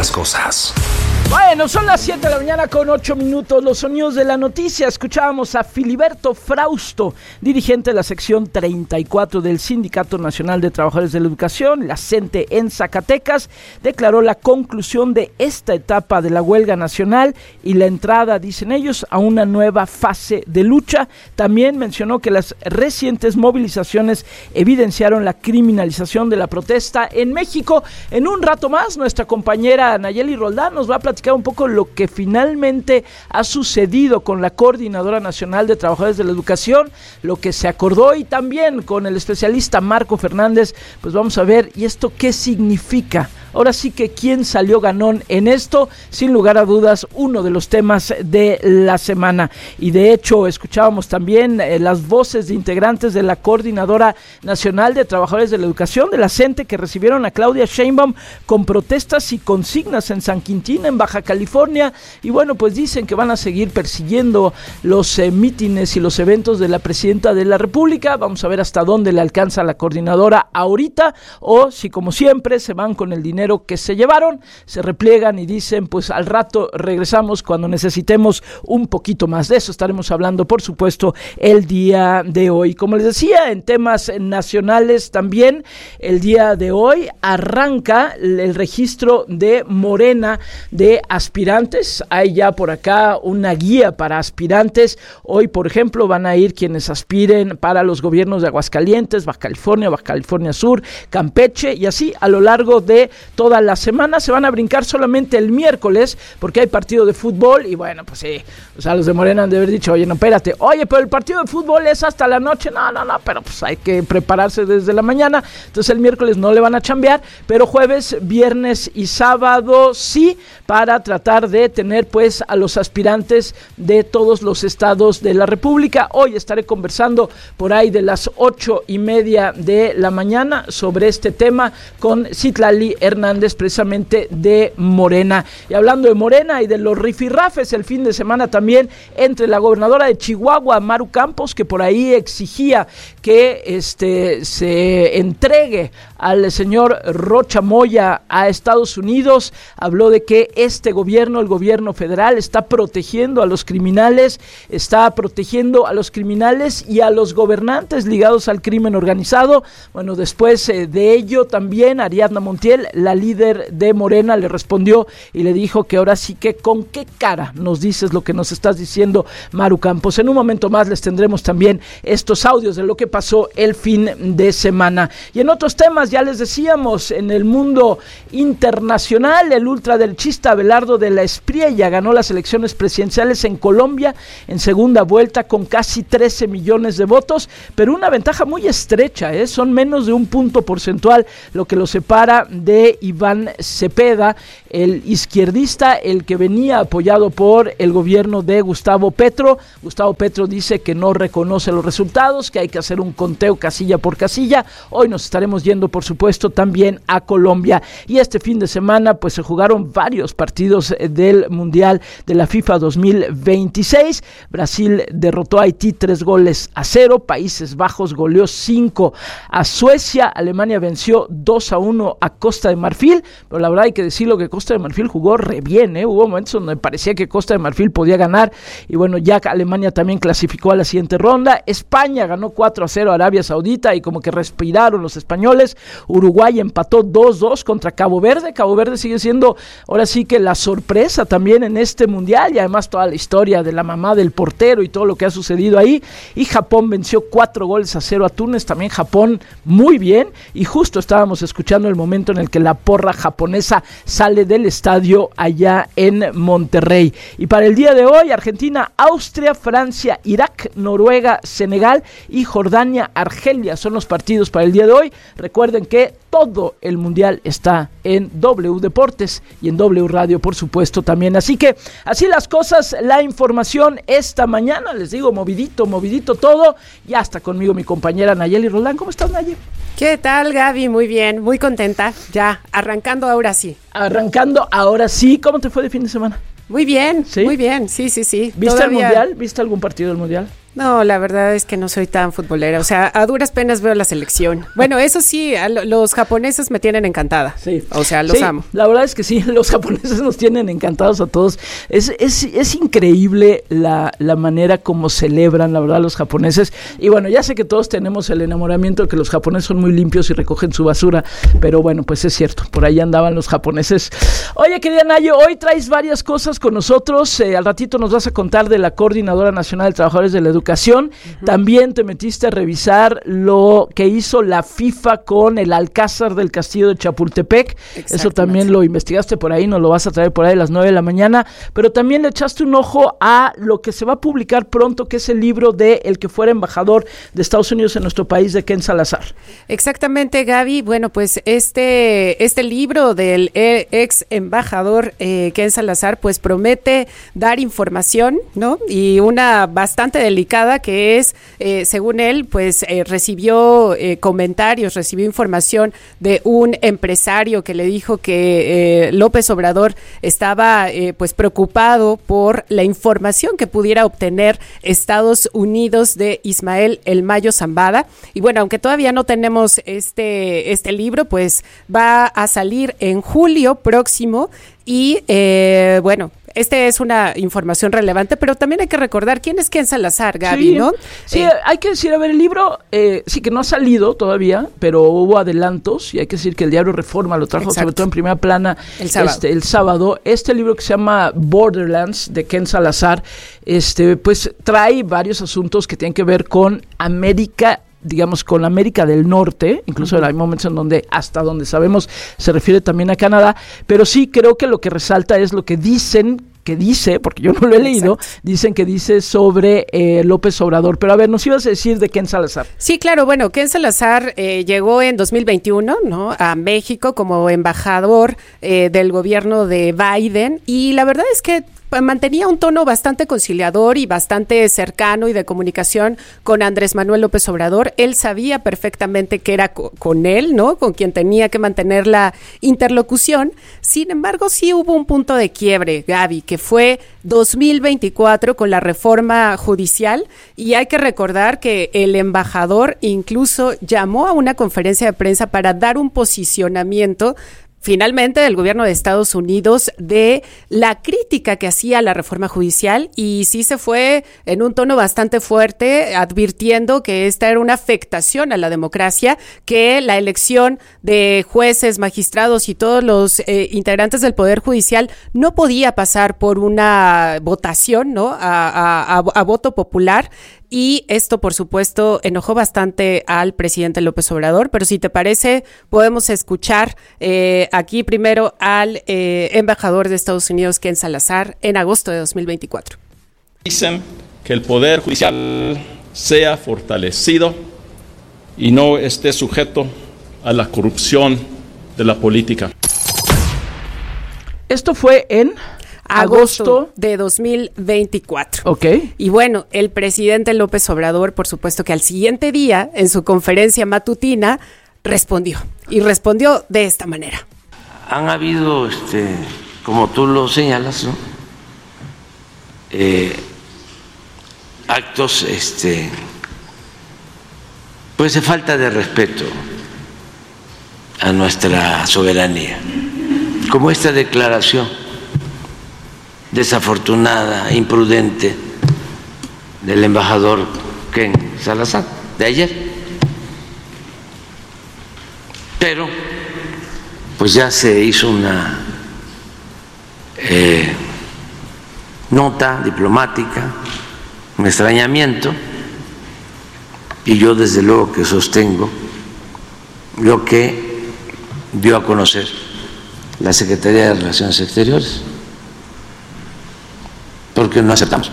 las cosas. Bueno, son las 7 de la mañana con 8 minutos, los sonidos de la noticia. Escuchábamos a Filiberto Frausto, dirigente de la sección 34 del Sindicato Nacional de Trabajadores de la Educación, la CENTE en Zacatecas, declaró la conclusión de esta etapa de la huelga nacional y la entrada, dicen ellos, a una nueva fase de lucha. También mencionó que las recientes movilizaciones evidenciaron la criminalización de la protesta en México. En un rato más, nuestra compañera Nayeli Roldán nos va a platicar un poco lo que finalmente ha sucedido con la Coordinadora Nacional de Trabajadores de la Educación, lo que se acordó, y también con el especialista Marco Fernández, pues vamos a ver, ¿y esto qué significa? Ahora sí que quién salió ganón en esto, sin lugar a dudas, uno de los temas de la semana. Y de hecho, escuchábamos también las voces de integrantes de la Coordinadora Nacional de Trabajadores de la Educación, de la CENTE, que recibieron a Claudia Sheinbaum con protestas y consignas en San Quintín, en Baja California. Y bueno, pues dicen que van a seguir persiguiendo los mítines y los eventos de la Presidenta de la República. Vamos a ver hasta dónde le alcanza la coordinadora ahorita, o si como siempre se van con el dinero que se llevaron, se repliegan y dicen, pues al rato regresamos cuando necesitemos un poquito más. De eso estaremos hablando, por supuesto, el día de hoy. Como les decía, en temas nacionales también, el día de hoy arranca el registro de Morena de aspirantes. Hay ya por acá una guía para aspirantes. Hoy, por ejemplo, van a ir quienes aspiren para los gobiernos de Aguascalientes, Baja California Sur, Campeche, y así a lo largo de toda la semana. Se van a brincar solamente el miércoles porque hay partido de fútbol y bueno, pues sí, o sea, los de Morena han de haber dicho, oye, no, espérate, oye, pero el partido de fútbol es hasta la noche, no, pero pues hay que prepararse desde la mañana. Entonces el miércoles no le van a chambear, pero jueves, viernes y sábado sí, para tratar de tener pues a los aspirantes de todos los estados de la República. Hoy estaré conversando por ahí de las 8:30 de la mañana sobre este tema con Citlali Hernández, precisamente de Morena. Y hablando de Morena y de los rifirrafes, el fin de semana también entre la gobernadora de Chihuahua, Maru Campos, que por ahí exigía que se entregue al señor Rocha Moya a Estados Unidos, habló de que este gobierno, el gobierno federal, está protegiendo a los criminales y a los gobernantes ligados al crimen organizado. Bueno, después de ello también Ariadna Montiel, la líder de Morena, le respondió y le dijo que ahora sí que con qué cara nos dices lo que nos estás diciendo, Maru Campos. En un momento más les tendremos también estos audios de lo que pasó el fin de semana. Y en otros temas, ya les decíamos, en el mundo internacional, el ultraderechista Abelardo de la Espriella ganó las elecciones presidenciales en Colombia en segunda vuelta con casi 13 millones de votos, pero una ventaja muy estrecha, son menos de un punto porcentual lo que lo separa de Iván Cepeda, el izquierdista, el que venía apoyado por el gobierno de Gustavo Petro. Gustavo Petro dice que no reconoce los resultados, que hay que hacer un conteo casilla por casilla. Hoy nos estaremos yendo, por supuesto, también a Colombia. Y este fin de semana, pues se jugaron varios partidos del Mundial de la FIFA 2026. Brasil derrotó a Haití 3-0. Países Bajos goleó 5 a Suecia. Alemania venció 2-1 a Costa de Marfil, pero la verdad hay que decirlo que Costa de Marfil jugó re bien, hubo momentos donde parecía que Costa de Marfil podía ganar, y bueno, ya Alemania también clasificó a la siguiente ronda. España ganó 4-0 a Arabia Saudita y como que respiraron los españoles. Uruguay empató 2-2 contra Cabo Verde. Cabo Verde sigue siendo ahora sí que la sorpresa también en este mundial, y además toda la historia de la mamá del portero y todo lo que ha sucedido ahí. Y Japón venció 4-0 a Túnez, también Japón muy bien, y justo estábamos escuchando el momento en el que la porra japonesa sale del estadio allá en Monterrey. Y para el día de hoy, Argentina, Austria, Francia, Irak, Noruega, Senegal y Jordania, Argelia son los partidos para el día de hoy. Recuerden que todo el mundial está en W Deportes y en W Radio, por supuesto, también. Así que así las cosas, la información esta mañana, les digo, movidito todo. Ya está conmigo mi compañera Nayeli Roldán. ¿Cómo estás, Nayeli? ¿Qué tal, Gaby? Muy bien, muy contenta. Ya, arrancando ahora sí. ¿Cómo te fue de fin de semana? Muy bien, ¿Sí? muy bien, sí. ¿Viste el mundial? ¿Viste algún partido del mundial? No, la verdad es que no soy tan futbolera, o sea, a duras penas veo la selección. Bueno, eso sí, los japoneses me tienen encantada, sí. O sea, los amo. La verdad es que sí, los japoneses nos tienen encantados a todos. Es increíble la manera como celebran, la verdad, los japoneses. Y bueno, ya sé que todos tenemos el enamoramiento de que los japoneses son muy limpios y recogen su basura, pero bueno, pues es cierto, por ahí andaban los japoneses. Oye, querida Nayo, hoy traes varias cosas con nosotros, al ratito nos vas a contar de la Coordinadora Nacional de Trabajadores de la Educación. También te metiste a revisar lo que hizo la FIFA con el Alcázar del Castillo de Chapultepec. Eso también lo investigaste por ahí, nos lo vas a traer por ahí a las 9 de la mañana, pero también le echaste un ojo a lo que se va a publicar pronto, que es el libro de el que fuera embajador de Estados Unidos en nuestro país, de Ken Salazar. Exactamente, Gaby. Bueno, pues este libro del ex embajador Ken Salazar, pues promete dar información, ¿no? Y una bastante delicada, que es, según él, pues recibió comentarios, recibió información de un empresario que le dijo que López Obrador estaba pues preocupado por la información que pudiera obtener Estados Unidos de Ismael El Mayo Zambada. Y bueno, aunque todavía no tenemos este libro, pues va a salir en julio próximo y bueno, es una información relevante, pero también hay que recordar quién es Ken Salazar, Gaby, sí, ¿no? Sí, hay que decir, a ver, el libro, sí que no ha salido todavía, pero hubo adelantos, y hay que decir que el diario Reforma lo trajo, sobre todo en primera plana el sábado. Este libro que se llama Borderlands, de Ken Salazar, pues trae varios asuntos que tienen que ver con América, digamos, con América del Norte, incluso hay momentos en donde, hasta donde sabemos, se refiere también a Canadá, pero sí creo que lo que resalta es lo que dicen, porque yo no lo he leído, dicen que dice sobre López Obrador. Pero a ver, nos ibas a decir de Ken Salazar. Sí, claro, bueno, Ken Salazar llegó en 2021, ¿no?, a México como embajador del gobierno de Biden, y la verdad es que mantenía un tono bastante conciliador y bastante cercano y de comunicación con Andrés Manuel López Obrador. Él sabía perfectamente que era con él, ¿no?, con quien tenía que mantener la interlocución. Sin embargo, sí hubo un punto de quiebre, Gaby, que fue 2024 con la reforma judicial, y hay que recordar que el embajador incluso llamó a una conferencia de prensa para dar un posicionamiento finalmente del gobierno de Estados Unidos de la crítica que hacía a la reforma judicial, y sí se fue en un tono bastante fuerte, advirtiendo que esta era una afectación a la democracia, que la elección de jueces, magistrados y todos los integrantes del Poder Judicial no podía pasar por una votación, ¿no?, a voto popular. Y esto, por supuesto, enojó bastante al presidente López Obrador, pero si te parece, podemos escuchar aquí primero al embajador de Estados Unidos, Ken Salazar, en agosto de 2024. Dicen que el Poder Judicial sea fortalecido y no esté sujeto a la corrupción de la política. Esto fue en agosto de 2024. Ok. Y bueno, el presidente López Obrador, por supuesto que al siguiente día, en su conferencia matutina, respondió de esta manera. Han habido, como tú lo señalas, ¿no?, actos, pues de falta de respeto a nuestra soberanía, como esta declaración desafortunada, imprudente del embajador Ken Salazar de ayer. Pero pues ya se hizo una nota diplomática, un extrañamiento, y yo desde luego que sostengo lo que dio a conocer la Secretaría de Relaciones Exteriores, porque no aceptamos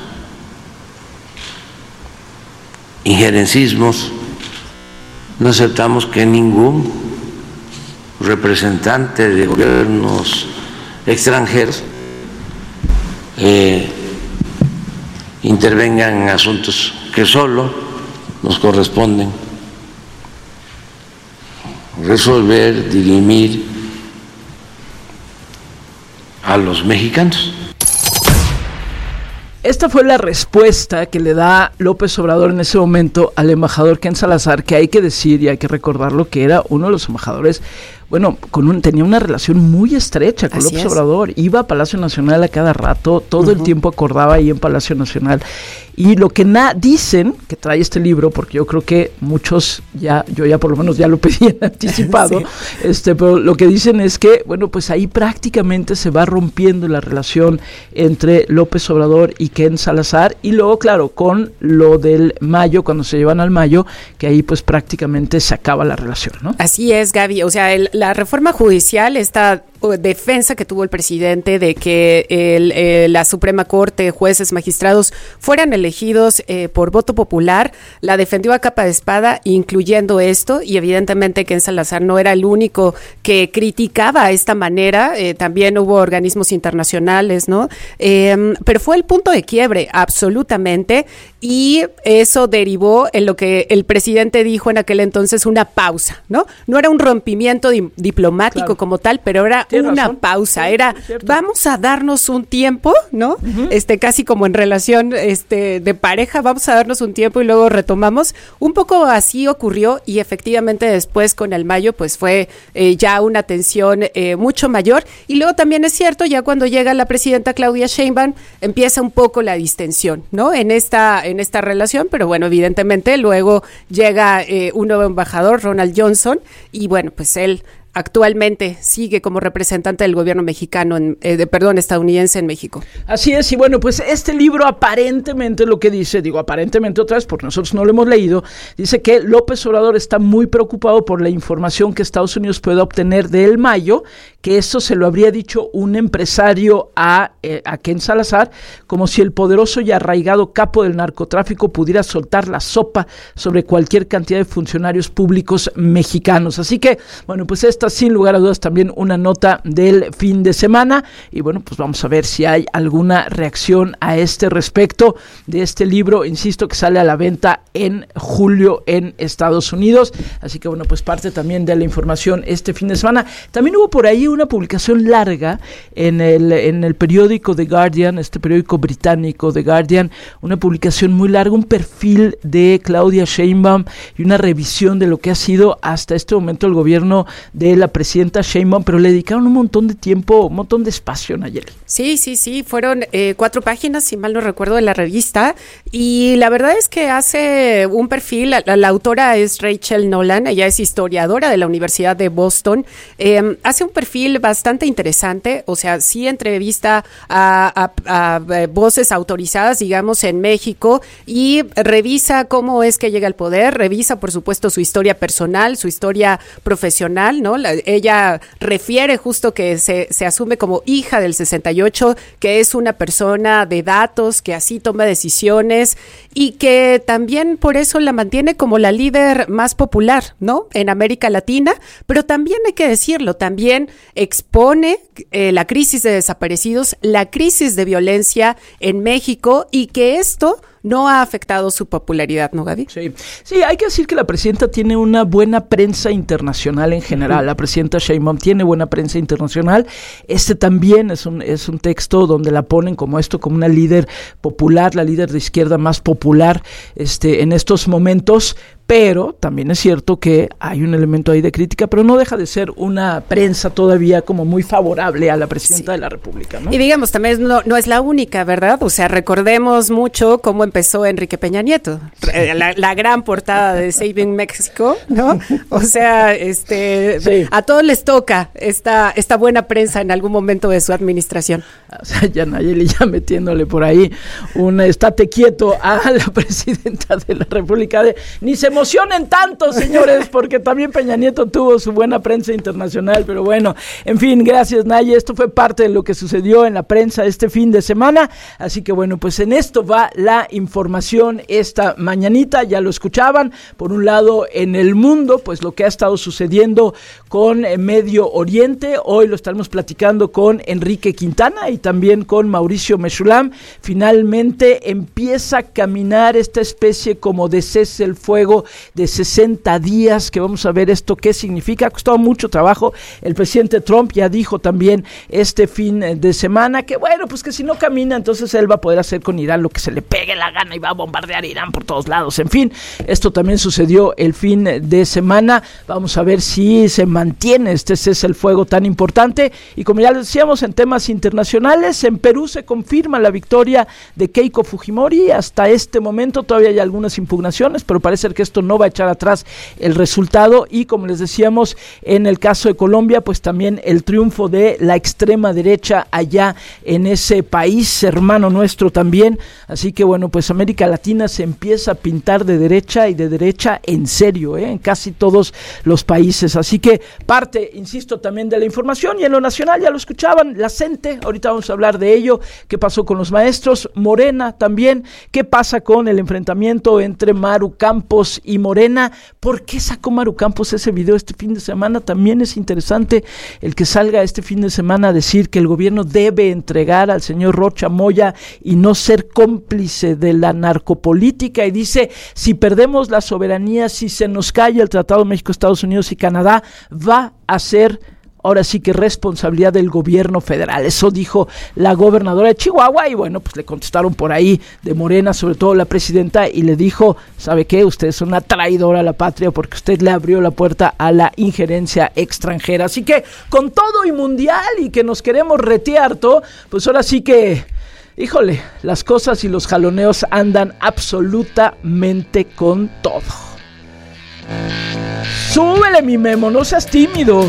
injerencismos, no aceptamos que ningún representante de gobiernos extranjeros intervengan en asuntos que solo nos corresponden resolver, dirimir a los mexicanos. Esta fue la respuesta que le da López Obrador en ese momento al embajador Ken Salazar, que hay que decir y hay que recordarlo que era uno de los embajadores, bueno, tenía una relación muy estrecha con López Obrador, iba a Palacio Nacional a cada rato, todo el tiempo acordaba ahí en Palacio Nacional. Y lo que dicen que trae este libro, porque yo creo que muchos yo ya por lo menos ya lo pedí en anticipado, pero lo que dicen es que, bueno, pues ahí prácticamente se va rompiendo la relación entre López Obrador y Ken Salazar, y luego, claro, con lo del Mayo, cuando se llevan al Mayo, que ahí pues prácticamente se acaba la relación, ¿no? Así es, Gaby, o sea, la reforma judicial, esta defensa que tuvo el presidente de que la Suprema Corte, jueces, magistrados fueran elegidos por voto popular, la defendió a capa de espada, incluyendo esto, y evidentemente Ken Salazar no era el único que criticaba esta manera, también hubo organismos internacionales, ¿no? Pero fue el punto de quiebre, absolutamente, y eso derivó en lo que el presidente dijo en aquel entonces, una pausa, ¿no? No era un rompimiento diplomático, claro, como tal, pero era una pausa, era vamos a darnos un tiempo, ¿no? Casi como en relación de pareja, vamos a darnos un tiempo y luego retomamos. Un poco así ocurrió, y efectivamente después con el Mayo pues fue ya una tensión mucho mayor, y luego también es cierto, ya cuando llega la presidenta Claudia Sheinbaum empieza un poco la distensión, ¿no? En esta relación, pero bueno, evidentemente luego llega un nuevo embajador, Ronald Johnson, y bueno, pues él actualmente sigue como representante del gobierno mexicano, estadounidense en México. Así es, y bueno, pues este libro aparentemente lo que dice, digo aparentemente otra vez porque nosotros no lo hemos leído, dice que López Obrador está muy preocupado por la información que Estados Unidos puede obtener del Mayo, que eso se lo habría dicho un empresario a Ken Salazar, como si el poderoso y arraigado capo del narcotráfico pudiera soltar la sopa sobre cualquier cantidad de funcionarios públicos mexicanos. Así que, bueno, pues sin lugar a dudas también una nota del fin de semana, y bueno, pues vamos a ver si hay alguna reacción a este respecto de este libro, insisto, que sale a la venta en julio en Estados Unidos, así que bueno, pues parte también de la información este fin de semana. También hubo por ahí una publicación larga en el periódico The Guardian, este periódico británico The Guardian, una publicación muy larga, un perfil de Claudia Sheinbaum y una revisión de lo que ha sido hasta este momento el gobierno de la presidenta Sheinbaum, pero le dedicaron un montón de tiempo, un montón de espacio, Nayeli. Sí, fueron 4 páginas, si mal no recuerdo, de la revista, y la verdad es que hace un perfil, la autora es Rachel Nolan, ella es historiadora de la Universidad de Boston, hace un perfil bastante interesante, o sea, sí entrevista a voces autorizadas, digamos, en México, y revisa cómo es que llega al poder, revisa, por supuesto, su historia personal, su historia profesional, ¿no? Ella refiere justo que se asume como hija del 68, que es una persona de datos, que así toma decisiones, y que también por eso la mantiene como la líder más popular, ¿no? En América Latina, pero también hay que decirlo, también expone la crisis de desaparecidos, la crisis de violencia en México, y que esto no ha afectado su popularidad, ¿no, Gaby? Sí, hay que decir que la presidenta tiene una buena prensa internacional en general. La presidenta Sheinbaum tiene buena prensa internacional. Este también es un texto donde la ponen como una líder popular, la líder de izquierda más popular en estos momentos. Pero también es cierto que hay un elemento ahí de crítica, pero no deja de ser una prensa todavía como muy favorable a la presidenta de la República, ¿no? Y digamos, también no es la única, ¿verdad? O sea, recordemos mucho cómo empezó Enrique Peña Nieto, la gran portada de Saving Mexico, ¿no? O sea, a todos les toca esta buena prensa en algún momento de su administración. O sea, ya Nayeli ya metiéndole por ahí estate quieto a la presidenta de la República ni se emocionen tanto, señores, porque también Peña Nieto tuvo su buena prensa internacional, pero bueno, en fin, gracias, Naye, esto fue parte de lo que sucedió en la prensa este fin de semana, así que bueno, pues en esto va la información esta mañanita, ya lo escuchaban, por un lado en el mundo, pues lo que ha estado sucediendo con Medio Oriente, hoy lo estaremos platicando con Enrique Quintana y también con Mauricio Meshulam. Finalmente empieza a caminar esta especie como de cese el fuego plazo de 60 días, que vamos a ver esto qué significa. Ha costado mucho trabajo. El presidente Trump ya dijo también este fin de semana que bueno, pues que si no camina, entonces él va a poder hacer con Irán lo que se le pegue la gana y va a bombardear a Irán por todos lados. En fin, esto también sucedió el fin de semana. Vamos a ver si se mantiene este cese el fuego tan importante. Y como ya les decíamos, en temas internacionales, en Perú se confirma la victoria de Keiko Fujimori. Hasta este momento todavía hay algunas impugnaciones, pero parece que esto no va a echar atrás el resultado. Y como les decíamos, en el caso de Colombia, pues también el triunfo de la extrema derecha allá en ese país, hermano nuestro también. Así que bueno, pues América Latina se empieza a pintar de derecha y de derecha en serio, en casi todos los países. Así que parte, insisto, también de la información. Y en lo nacional, ya lo escuchaban, la CENTE, ahorita vamos a hablar de ello, qué pasó con los maestros, Morena también, qué pasa con el enfrentamiento entre Maru Campos y Morena. ¿Por qué sacó Maru Campos ese video este fin de semana? También es interesante el que salga este fin de semana a decir que el gobierno debe entregar al señor Rocha Moya y no ser cómplice de la narcopolítica. Y dice, si perdemos la soberanía, si se nos cae el Tratado de México, Estados Unidos y Canadá, va a ser ahora sí que responsabilidad del gobierno federal. Eso dijo la gobernadora de Chihuahua. Y bueno, pues le contestaron por ahí de Morena, sobre todo la presidenta, y le dijo, ¿sabe qué? Usted es una traidora a la patria porque usted le abrió la puerta a la injerencia extranjera. Así que con todo y mundial y que nos queremos retear todo, pues ahora sí que, híjole, las cosas y los jaloneos andan absolutamente con todo. Súbele, mi Memo, no seas tímido.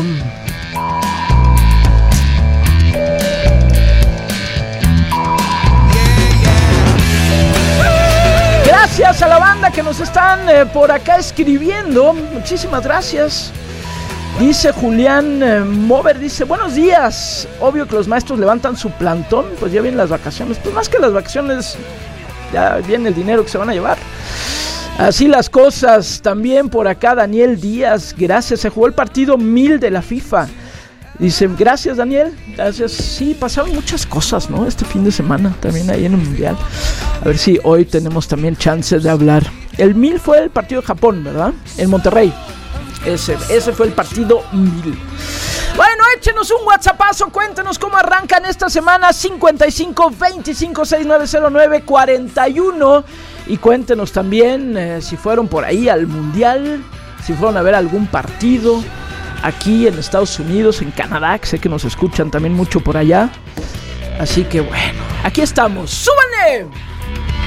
Gracias a la banda que nos están por acá escribiendo. Muchísimas gracias. Dice Julián Mover, dice, buenos días. Obvio que los maestros levantan su plantón, pues ya vienen las vacaciones. Pues más que las vacaciones, ya viene el dinero que se van a llevar. Así las cosas. También por acá Daniel Díaz, gracias. Se jugó el partido 1000 de la FIFA. Dice, gracias Daniel, gracias. Sí, pasaron muchas cosas, ¿no? Este fin de semana, también ahí en el Mundial. A ver si hoy tenemos también chance de hablar. El 1000 fue el partido de Japón, ¿verdad? En Monterrey. Ese fue el partido 1000. Bueno, échenos un whatsappazo, cuéntenos cómo arrancan esta semana. 55 25 6909 41. Y cuéntenos también si fueron por ahí al Mundial, si fueron a ver algún partido aquí en Estados Unidos, en Canadá, que sé que nos escuchan también mucho por allá. Así que bueno, aquí estamos. ¡Súbanle!